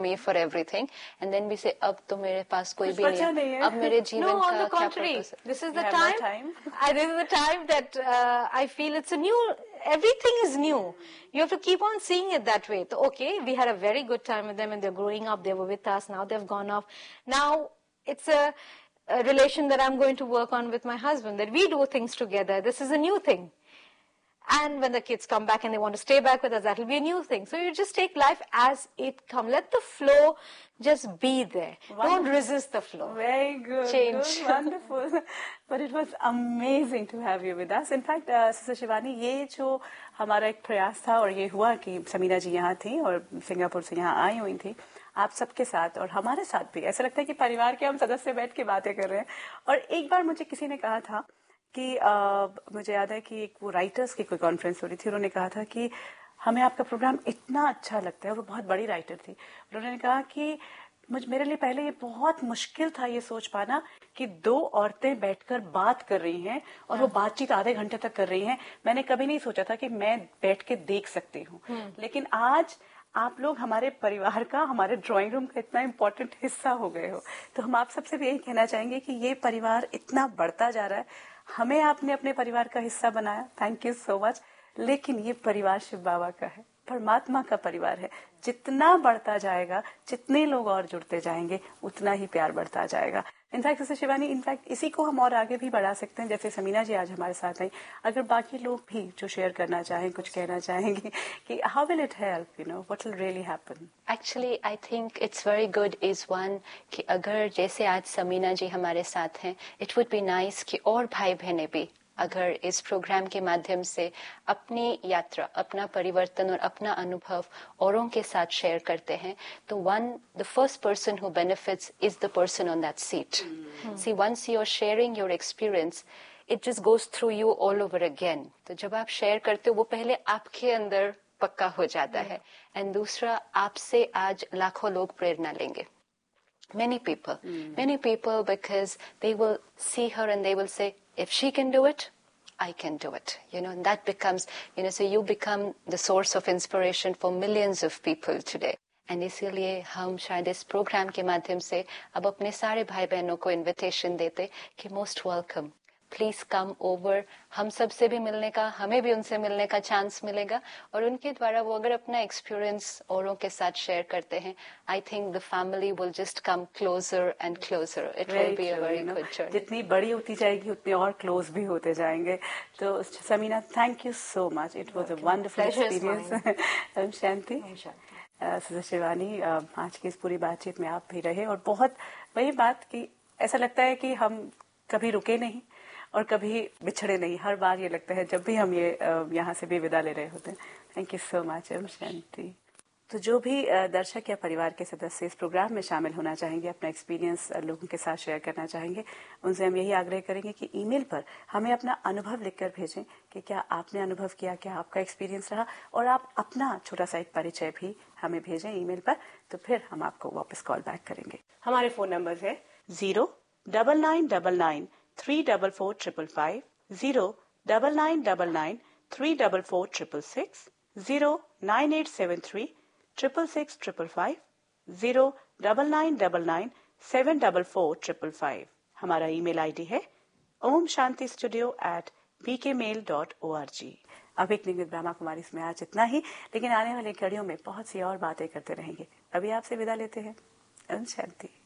me for everything, and then we say अब तो मेरे पास कोई भी नहीं है, अब मेरे जीवन का क्या purpose है? This is the time. This is the time that I feel it's a new. Everything is new. You have to keep on seeing it that way. So, okay, we had a very good time with them, and they're growing up. They were with us. Now they've gone off. Now it's a relation that I'm going to work on with my husband. That we do things together. This is a new thing. And when the kids come back and they want to stay back with us, that will be a new thing. So you just take life as it comes. Let the flow just be there. Wonderful. Don't resist the flow. Very good. Change. Good, wonderful. But it was amazing to have you with us. In fact, Sister Shivani, ये जो हमारा एक प्रयास था और ये हुआ कि समीना जी यहाँ थी और सिंगापुर से यहाँ आई हुई थी, आप सबके साथ और हमारे साथ भी ऐसा लगता है कि परिवार के हम सदस्य बैठ के बातें कर रहे हैं. और एक बार मुझे किसी ने कहा था कि मुझे याद है कि एक वो राइटर्स की कोई कॉन्फ्रेंस हो रही थी, उन्होंने कहा था कि हमें आपका प्रोग्राम इतना अच्छा लगता है. और वो बहुत बड़ी राइटर थी. उन्होंने कहा कि मेरे लिए पहले ये बहुत मुश्किल था ये सोच पाना कि दो औरतें बैठकर बात कर रही हैं और वो बातचीत आधे घंटे तक कर रही हैं. मैंने कभी नहीं सोचा था कि मैं बैठ के देख सकती हूँ. लेकिन आज आप लोग हमारे परिवार का, हमारे ड्राइंग रूम का इतना इम्पोर्टेंट हिस्सा हो गए हो. तो हम आप सबसे भी यही कहना चाहेंगे कि ये परिवार इतना बढ़ता जा रहा है. हमें आपने अपने परिवार का हिस्सा बनाया, थैंक यू सो मच. लेकिन ये परिवार शिव बाबा का है, परमात्मा का परिवार है. जितना बढ़ता जाएगा, जितने लोग और जुड़ते जाएंगे, उतना ही प्यार बढ़ता जाएगा. इनफैक्ट सिस्टर शिवानी, इनफैक्ट इसी को हम और आगे भी बढ़ा सकते हैं. जैसे समीना जी आज हमारे साथ आई, अगर बाकी लोग भी जो शेयर करना चाहें, कुछ कहना चाहेंगे कि how will it help, you know, what will really happen. Actually I think it's very good is one कि अगर जैसे आज समीना जी हमारे साथ हैं, इट वुड बी नाइस कि और भाई बहनें भी अगर इस प्रोग्राम के माध्यम से अपनी यात्रा, अपना परिवर्तन और अपना अनुभव औरों के साथ शेयर करते हैं, तो the first person who benefits is the person on that seat. See, once you're sharing your experience, it just goes through you all over again. तो जब आप शेयर करते हो, वो पहले आपके अंदर पक्का हो जाता है. एंड दूसरा, आपसे आज लाखों लोग प्रेरणा लेंगे. Many people, because they will see her and they will say, if she can do it, I can do it. You know, and that becomes, you know, so you become the source of inspiration for millions of people today. And इसीलिए हम शायद इस programme के माध्यम से अब अपने सारे भाई बहनों को इनविटेशन देते कि most welcome, please come over. हम सबसे भी मिलने का, हमें भी उनसे मिलने का चांस मिलेगा. और उनके द्वारा वो अगर अपना एक्सपीरियंस औरों के साथ शेयर करते हैं, I think the family will just come closer and closer. It will be a very good journey. जितनी बड़ी होती जाएगी उतनी और क्लोज भी होते जाएंगे. तो Samina, thank you so much. It was a wonderful experience. Shanti, sister Shivani, आज की इस पूरी बातचीत में आप भी रहे और बहुत वही बात कि ऐसा लगता है कि हम कभी रुके नहीं और कभी बिछड़े नहीं. हर बार ये लगता है जब भी हम ये यहाँ से भी विदा ले रहे होते हैं. Thank you so much. शांति. तो जो भी दर्शक या परिवार के सदस्य इस प्रोग्राम में शामिल होना चाहेंगे, अपना एक्सपीरियंस लोगों के साथ शेयर करना चाहेंगे, उनसे हम यही आग्रह करेंगे कि ईमेल पर हमें अपना अनुभव लिखकर भेजें कि क्या आपने अनुभव किया, क्या आपका एक्सपीरियंस रहा, और आप अपना छोटा सा एक परिचय भी हमें भेजें ईमेल पर. तो फिर हम आपको वापस कॉल बैक करेंगे. हमारे फोन नंबर है 09999344555, 099993446, 09873665555, 09999744555. हमारा ईमेल आईडी है omshantistudio@bkmail.org. अब एक निगमित ब्रह्मा कुमारी इसमें आज इतना ही, लेकिन आने वाली कड़ियों में बहुत सी और बातें करते रहेंगे. अभी आपसे विदा लेते हैं. ओम शांति.